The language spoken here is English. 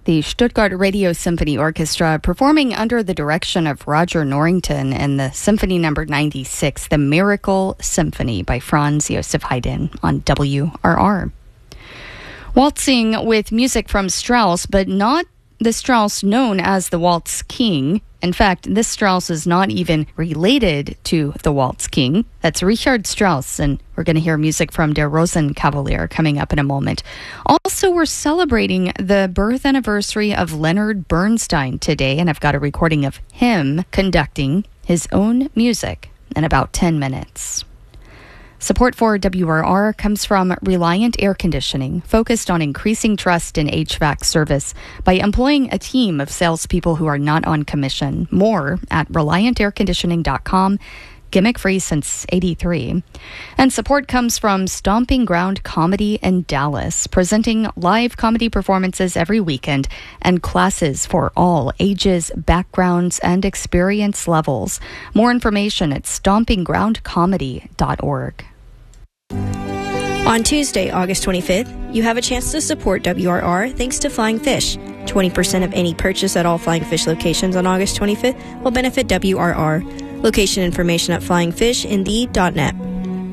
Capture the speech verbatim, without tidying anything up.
The Stuttgart Radio Symphony Orchestra, performing under the direction of Roger Norrington, and the Symphony Number ninety-six, The Miracle Symphony by Franz Joseph Haydn on W R R. Waltzing with music from Strauss, but not the Strauss known as the Waltz King. In fact, this Strauss is not even related to the Waltz King. That's Richard Strauss, and we're going to hear music from Der Rosenkavalier coming up in a moment. Also, we're celebrating the birth anniversary of Leonard Bernstein today, and I've got a recording of him conducting his own music in about ten minutes. Support for W R R comes from Reliant Air Conditioning, focused on increasing trust in H V A C service by employing a team of salespeople who are not on commission. More at reliant air conditioning dot com, gimmick free since eighty-three. And support comes from Stomping Ground Comedy in Dallas, presenting live comedy performances every weekend and classes for all ages, backgrounds, and experience levels. More information at stomping ground comedy dot org. On Tuesday, August twenty-fifth, you have a chance to support W R R thanks to Flying Fish. twenty percent of any purchase at all Flying Fish locations on August twenty-fifth will benefit W R R. Location information at flying fish in the dot net.